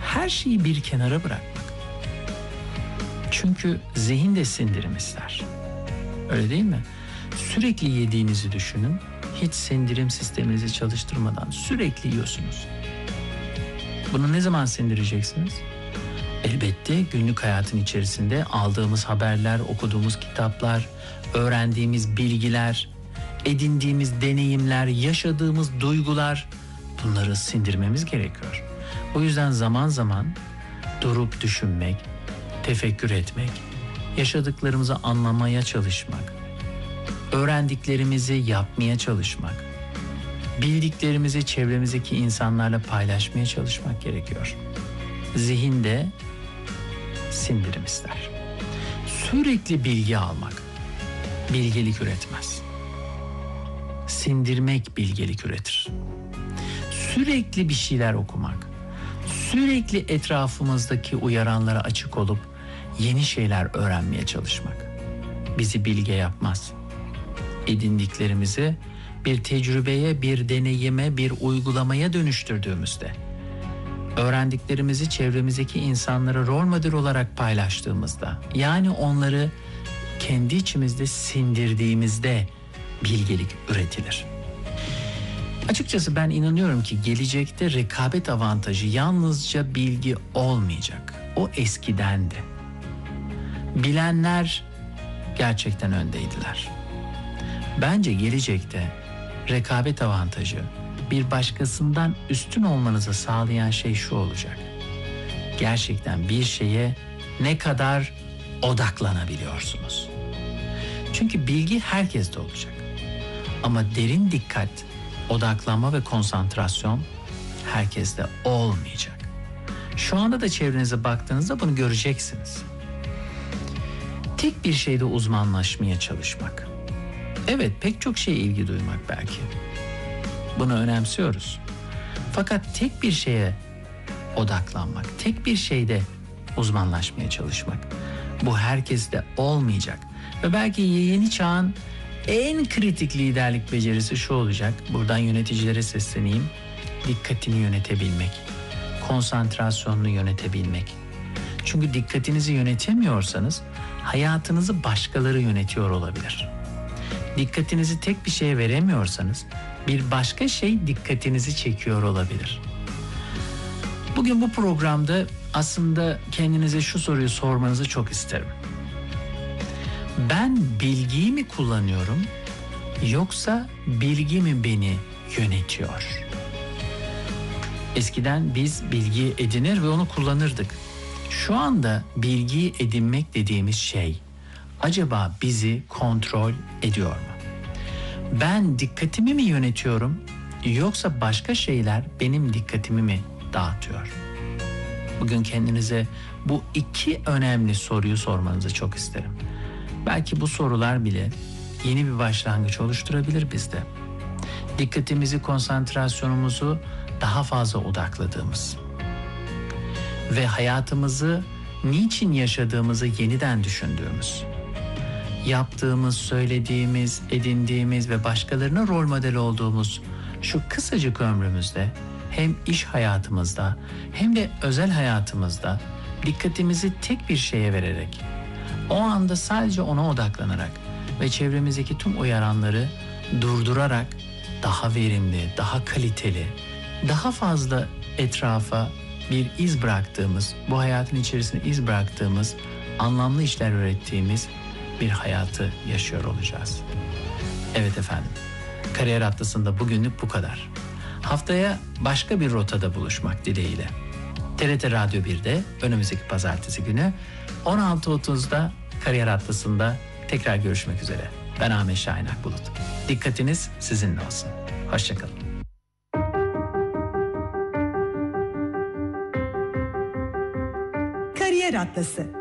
Her şeyi bir kenara bırakmak. Çünkü zihin de sindirim ister. Öyle değil mi? Sürekli yediğinizi düşünün. Hiç sindirim sisteminizi çalıştırmadan sürekli yiyorsunuz. Bunu ne zaman sindireceksiniz? Elbette günlük hayatın içerisinde aldığımız haberler, okuduğumuz kitaplar, öğrendiğimiz bilgiler, edindiğimiz deneyimler, yaşadığımız duygular, bunları sindirmemiz gerekiyor. O yüzden zaman zaman durup düşünmek, tefekkür etmek, yaşadıklarımızı anlamaya çalışmak, öğrendiklerimizi yapmaya çalışmak, bildiklerimizi çevremizdeki insanlarla paylaşmaya çalışmak gerekiyor. Zihin de sindirim ister. Sürekli bilgi almak bilgelik üretmez. Sindirmek bilgelik üretir. Sürekli bir şeyler okumak, sürekli etrafımızdaki uyaranlara açık olup yeni şeyler öğrenmeye çalışmak bizi bilge yapmaz. Edindiklerimizi bir tecrübeye, bir deneyime, bir uygulamaya dönüştürdüğümüzde, öğrendiklerimizi çevremizdeki insanlara rol model olarak paylaştığımızda, yani onları kendi içimizde sindirdiğimizde bilgelik üretilir. Açıkçası ben inanıyorum ki gelecekte rekabet avantajı yalnızca bilgi olmayacak. O eskidendi. Bilenler gerçekten öndeydiler. Bence gelecekte rekabet avantajı bir başkasından üstün olmanızı sağlayan şey şu olacak: gerçekten bir şeye ne kadar odaklanabiliyorsunuz. Çünkü bilgi herkeste olacak. Ama derin dikkat, odaklanma ve konsantrasyon herkeste olmayacak. Şu anda da çevrenize baktığınızda bunu göreceksiniz. Tek bir şeyde uzmanlaşmaya çalışmak. Evet, pek çok şeye ilgi duymak belki. Bunu önemsiyoruz. Fakat tek bir şeye odaklanmak, tek bir şeyde uzmanlaşmaya çalışmak, bu herkeste olmayacak. Ve belki yeni çağın en kritik liderlik becerisi şu olacak. Buradan yöneticilere sesleneyim. Dikkatini yönetebilmek, konsantrasyonunu yönetebilmek. Çünkü dikkatinizi yönetemiyorsanız hayatınızı başkaları yönetiyor olabilir. Dikkatinizi tek bir şeye veremiyorsanız bir başka şey dikkatinizi çekiyor olabilir. Bugün bu programda aslında kendinize şu soruyu sormanızı çok isterim. Ben bilgiyi mi kullanıyorum yoksa bilgi mi beni yönetiyor? Eskiden biz bilgiyi edinir ve onu kullanırdık. Şu anda bilgiyi edinmek dediğimiz şey acaba bizi kontrol ediyor mu? Ben dikkatimi mi yönetiyorum yoksa başka şeyler benim dikkatimi mi dağıtıyor? Bugün kendinize bu iki önemli soruyu sormanızı çok isterim. Belki bu sorular bile yeni bir başlangıç oluşturabilir bizde. Dikkatimizi, konsantrasyonumuzu daha fazla odakladığımız ve hayatımızı niçin yaşadığımızı yeniden düşündüğümüz, yaptığımız, söylediğimiz, edindiğimiz ve başkalarına rol model olduğumuz şu kısacık ömrümüzde hem iş hayatımızda hem de özel hayatımızda dikkatimizi tek bir şeye vererek, o anda sadece ona odaklanarak ve çevremizdeki tüm uyaranları durdurarak daha verimli, daha kaliteli, daha fazla etrafa bir iz bıraktığımız, bu hayatın içerisinde iz bıraktığımız, anlamlı işler ürettiğimiz bir hayatı yaşıyor olacağız. Evet efendim, Kariyer Atlası'nda bugünlük bu kadar. Haftaya başka bir rotada buluşmak dileğiyle. TRT Radyo 1'de önümüzdeki pazartesi günü 16.30'da Kariyer Atlası'nda tekrar görüşmek üzere. Ben Ahmet Şahin Akbulut. Dikkatiniz sizinle olsun. Hoşçakalın. Kariyer Atlası.